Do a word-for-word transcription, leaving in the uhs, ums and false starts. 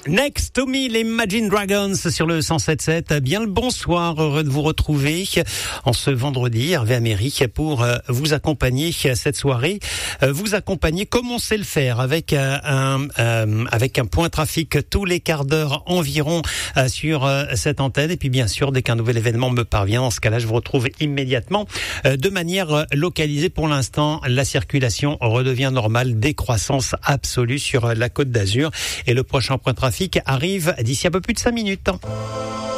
Next to me, les Imagine Dragons sur le cent sept sept. Bien le bonsoir, heureux de vous retrouver en ce vendredi. Hervé Améry pour vous accompagner cette soirée, vous accompagner comme on sait le faire, avec un, un avec un point trafic tous les quarts d'heure environ sur cette antenne. Et puis bien sûr, dès qu'un nouvel événement me parvient, dans ce cas-là, je vous retrouve immédiatement de manière localisée. Pour l'instant, la circulation redevient normale, décroissance absolue sur la Côte d'Azur. Et le prochain point trafic arrive d'ici un peu plus de cinq minutes.